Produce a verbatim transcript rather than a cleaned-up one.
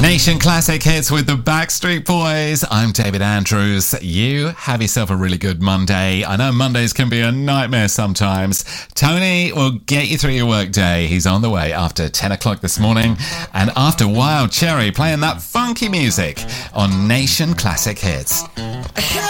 Nation Classic Hits with the Backstreet Boys. I'm David Andrews. You have yourself a really good Monday. I know Mondays can be a nightmare sometimes. Tony will get you through your work day. He's on the way after ten o'clock this morning and after Wild Cherry playing that funky music on Nation Classic Hits.